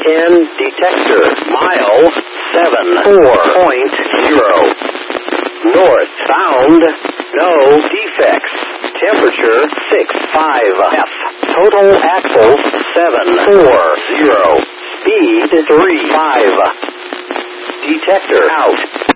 detector. Mile 74.0. North bound, no defects. Temperature 65 F. Total axles 740. Speed 35. Detector out.